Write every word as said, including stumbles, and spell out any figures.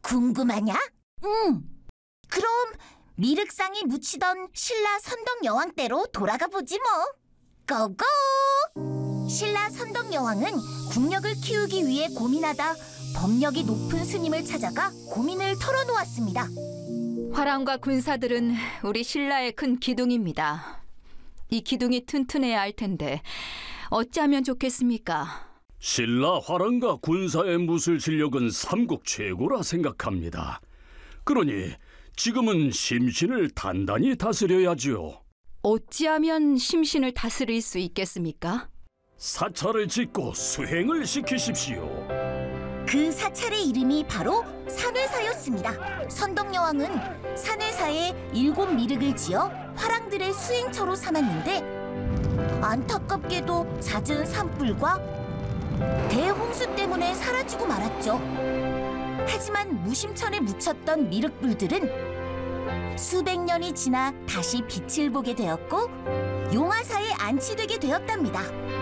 궁금하냐? 응. 그럼 미륵상이 묻히던 신라 선덕여왕 때로 돌아가 보지 뭐. 고고! 신라 선덕여왕은 국력을 키우기 위해 고민하다 법력이 높은 스님을 찾아가 고민을 털어놓았습니다. 화랑과 군사들은 우리 신라의 큰 기둥입니다. 이 기둥이 튼튼해야 할 텐데 어찌하면 좋겠습니까? 신라 화랑과 군사의 무술 실력은 삼국 최고라 생각합니다. 그러니 지금은 심신을 단단히 다스려야지요. 어찌하면 심신을 다스릴 수 있겠습니까? 사찰을 짓고 수행을 시키십시오. 그 사찰의 이름이 바로 산회사였습니다. 선덕여왕은 산회사에 일곱 미륵을 지어 화랑들의 수행처로 삼았는데 안타깝게도 잦은 산불과 대홍수 때문에 사라지고 말았죠. 하지만 무심천에 묻혔던 미륵불들은 수백 년이 지나 다시 빛을 보게 되었고 용화사에 안치되게 되었답니다.